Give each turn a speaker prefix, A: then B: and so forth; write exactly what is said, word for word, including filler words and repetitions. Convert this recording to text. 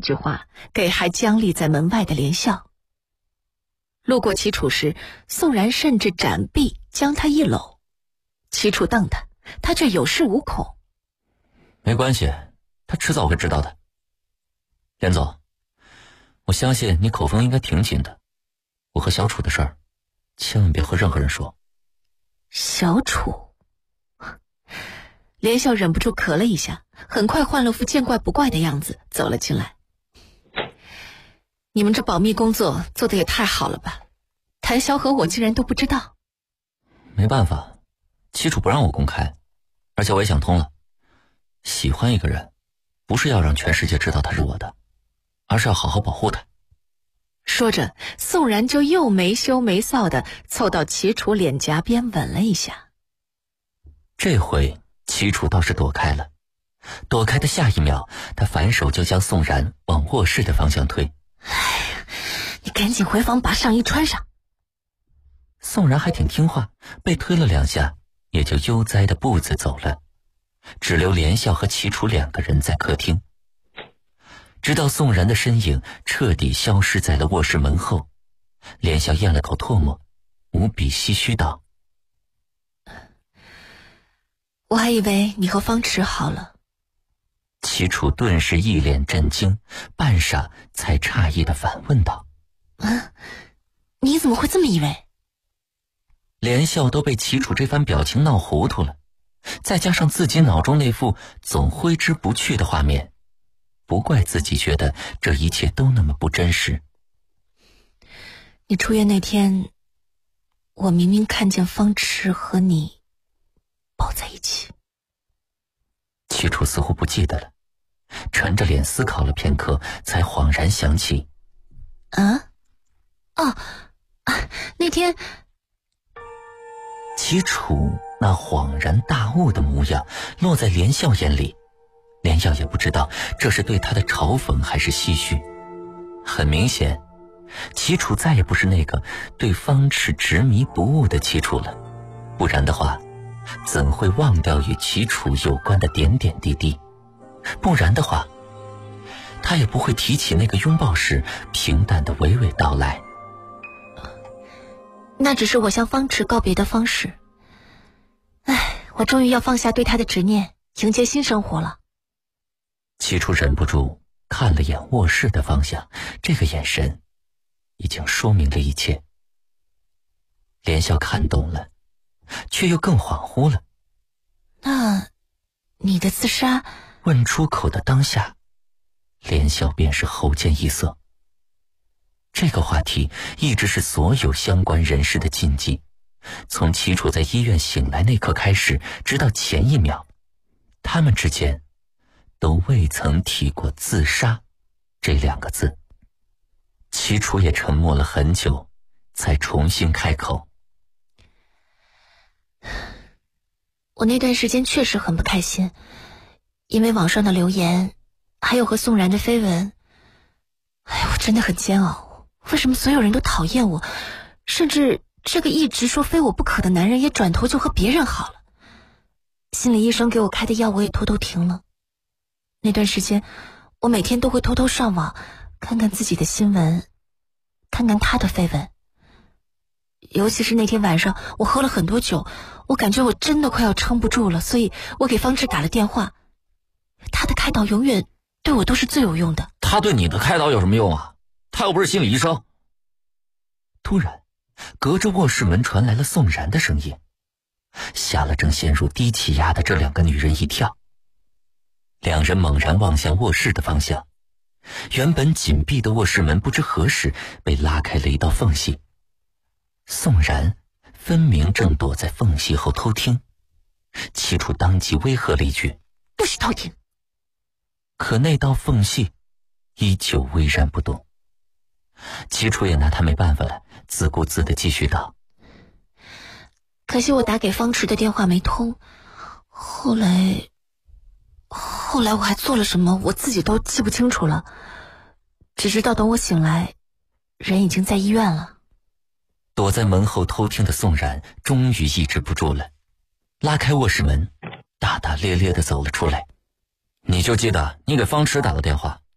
A: 句话给还僵立在门外的连笑。路过齐楚时，宋然甚至展臂将他一搂。齐楚瞪他，他却有恃无恐。
B: 没关系，他迟早会知道的。连总，我相信你口风应该挺紧的，我和小楚的事儿千万别和任何人说。
A: 小楚？连笑忍不住咳了一下，很快换了副见怪不怪的样子走了进来。你们这保密工作做得也太好了吧，谭潇和我竟然都不知道。
B: 没办法，齐楚不让我公开，而且我也想通了，喜欢一个人不是要让全世界知道他是我的，而是要好好保护他。
A: 说着，宋然就又没羞没臊地凑到齐楚脸颊边吻了一下。
B: 这回齐楚倒是躲开了，躲开的下一秒，他反手就将宋然往卧室的方向推。
A: 哎呀，你赶紧回房把上衣穿上。
B: 宋然还挺听话，被推了两下也就悠哉的步子走了，只留连笑和齐楚两个人在客厅。直到宋然的身影彻底消失在了卧室门后，连笑咽了口唾沫，无比唏嘘道：
A: 我还以为你和方池好了。
B: 齐楚顿时一脸震惊，半晌才诧异地反问道：
A: 啊，你怎么会这么以为？
B: 连笑都被齐楚这番表情闹糊涂了，再加上自己脑中那副总挥之不去的画面，不怪自己觉得这一切都那么不真实。
A: 你出院那天，我明明看见方池和你抱在一起。
B: 齐楚似乎不记得了，沉着脸思考了片刻，才恍然想起。
A: 啊？哦，啊，那天……
B: 齐楚那恍然大悟的模样落在连笑眼里，连笑也不知道这是对他的嘲讽还是唏嘘。很明显，齐楚再也不是那个对方池执迷不悟的齐楚了，不然的话怎会忘掉与齐楚有关的点点滴滴？不然的话他也不会提起那个拥抱时平淡的娓娓道来。
A: 那只是我向方池告别的方式。唉，我终于要放下对他的执念，迎接新生活了。
B: 齐楚忍不住看了眼卧室的方向，这个眼神已经说明了一切。连笑看懂了，却又更恍惚了。
A: 那你的自杀？
B: 问出口的当下，连笑便是喉间一涩。这个话题一直是所有相关人士的禁忌，从齐楚在医院醒来那刻开始，直到前一秒，他们之间都未曾提过自杀这两个字。齐楚也沉默了很久，才重新开口。
A: 我那段时间确实很不开心，因为网上的留言，还有和宋然的绯闻。哎，我真的很煎熬。为什么所有人都讨厌我，甚至这个一直说非我不可的男人也转头就和别人好了？心理医生给我开的药我也偷偷停了。那段时间我每天都会偷偷上网看看自己的新闻，看看他的绯闻。尤其是那天晚上我喝了很多酒，我感觉我真的快要撑不住了，所以我给方志打了电话。他的开导永远对我都是最有用的。
B: 他对你的开导有什么用啊？他又不是心理医生。突然隔着卧室门传来了宋然的声音，吓了正陷入低气压的这两个女人一跳。两人猛然望向卧室的方向，原本紧闭的卧室门不知何时被拉开了一道缝隙。宋然分明正躲在缝隙后偷听，齐楚当即威吓了一句：
A: 不许偷听。
B: 可那道缝隙依旧巍然不动。齐楚也拿他没办法了，自顾自地继续道：
A: 可惜我打给方池的电话没通，后来后来我还做了什么我自己都记不清楚了，只知道等我醒来人已经在医院了。
B: 躲在门后偷听的宋然终于抑制不住了，拉开卧室门，大大咧咧地走了出来。你就记得你给方池打的电话，